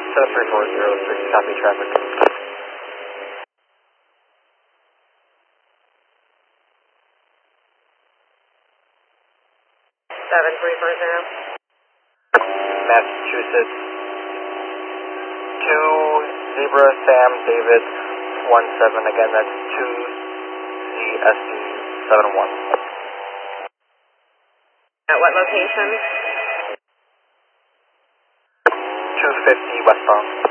73406, copy traffic. 7340. Massachusetts 2 Zebra Sam David 17, again that's 2ZSD 71. At what location? 250 westbound.